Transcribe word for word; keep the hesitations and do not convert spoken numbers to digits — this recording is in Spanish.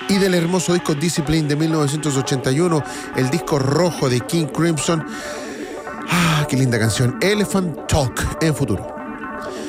y del hermoso disco Discipline de mil novecientos ochenta y uno, el disco rojo de King Crimson. Ah, qué linda canción. Elephant Talk en Futuro.